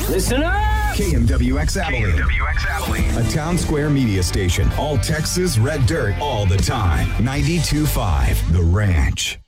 Listen up! KMWX Abilene. KMWX Abilene. A town square media station. All Texas red dirt all the time. 92.5 The Ranch.